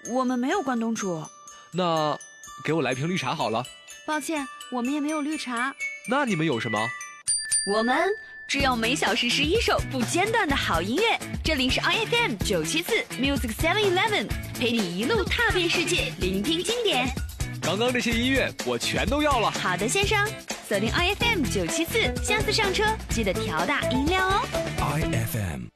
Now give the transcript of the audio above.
我们没有关东煮。 那给我来瓶绿茶好了。 抱歉，我们也没有绿茶。 那你们有什么？ 我们只有每小时11首不间断的好音乐。这里是 IFM 974 Music 711，陪你一路踏遍世界，聆听经典。 刚刚这些音乐我全都要了。 好的，先生，锁定 IFM 974，下次上车记得调大音量哦。 IFM